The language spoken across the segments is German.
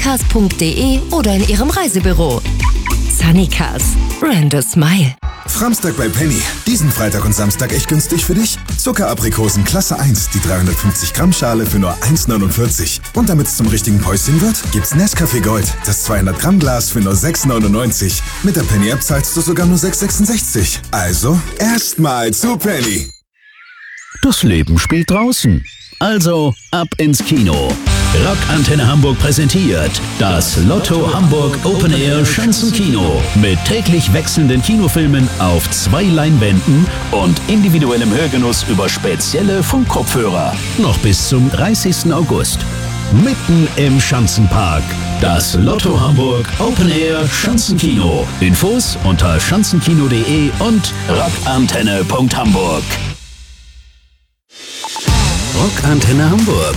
sunnycars.de oder in Ihrem Reisebüro. Sunnycars. Brand a smile. Framstag bei Penny. Diesen Freitag und Samstag echt günstig für dich. Zuckeraprikosen Klasse 1, die 350 Gramm Schale für nur 1,49. Und damit es zum richtigen Päuschen wird, gibt's Nescafé Gold, das 200 Gramm Glas für nur 6,99. Mit der Penny App zahlst du sogar nur 6,66. Also erstmal zu Penny. Das Leben spielt draußen. Also ab ins Kino. Rock Antenne Hamburg präsentiert das Lotto Hamburg Open Air Schanzenkino mit täglich wechselnden Kinofilmen auf 2 Leinwänden und individuellem Hörgenuss über spezielle Funkkopfhörer. Noch bis zum 30. August. Mitten im Schanzenpark. Das Lotto Hamburg Open Air Schanzenkino. Infos unter schanzenkino.de und rockantenne.hamburg. Rockantenne Hamburg.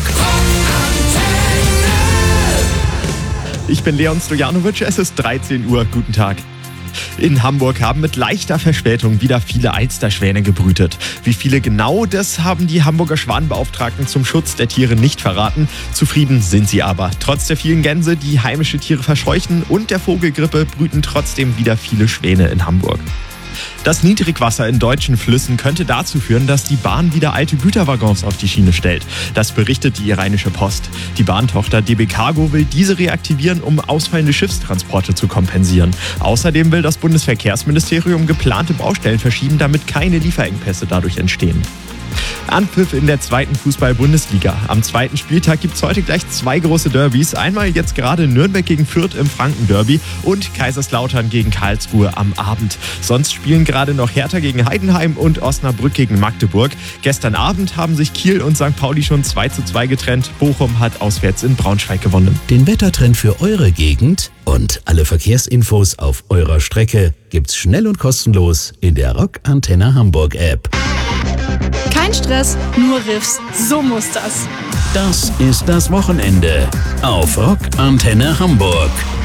Ich bin Leon Stojanovic, es ist 13 Uhr. Guten Tag. In Hamburg haben mit leichter Verspätung wieder viele Alsterschwäne gebrütet. Wie viele genau, das haben die Hamburger Schwanenbeauftragten zum Schutz der Tiere nicht verraten. Zufrieden sind sie aber. Trotz der vielen Gänse, die heimische Tiere verscheuchen und der Vogelgrippe brüten trotzdem wieder viele Schwäne in Hamburg. Das Niedrigwasser in deutschen Flüssen könnte dazu führen, dass die Bahn wieder alte Güterwaggons auf die Schiene stellt. Das berichtet die Rheinische Post. Die Bahntochter DB Cargo will diese reaktivieren, um ausfallende Schiffstransporte zu kompensieren. Außerdem will das Bundesverkehrsministerium geplante Baustellen verschieben, damit keine Lieferengpässe dadurch entstehen. Anpfiff in der 2. Fußball-Bundesliga. Am 2. Spieltag gibt es heute gleich 2 große Derbys. Einmal jetzt gerade Nürnberg gegen Fürth im Franken-Derby und Kaiserslautern gegen Karlsruhe am Abend. Sonst spielen gerade noch Hertha gegen Heidenheim und Osnabrück gegen Magdeburg. Gestern Abend haben sich Kiel und St. Pauli schon 2:2 getrennt. Bochum hat auswärts in Braunschweig gewonnen. Den Wettertrend für eure Gegend und alle Verkehrsinfos auf eurer Strecke gibt's schnell und kostenlos in der Rock Antenne Hamburg App. Kein Stress, nur Riffs. So muss das. Das ist das Wochenende auf Rock Antenne Hamburg.